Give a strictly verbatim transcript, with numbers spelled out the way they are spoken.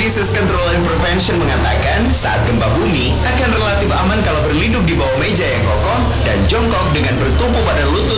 Crisis Control and Prevention mengatakan saat gempa bumi akan relatif aman kalau berlindung di bawah meja yang kokoh dan jongkok dengan bertumpu pada lutut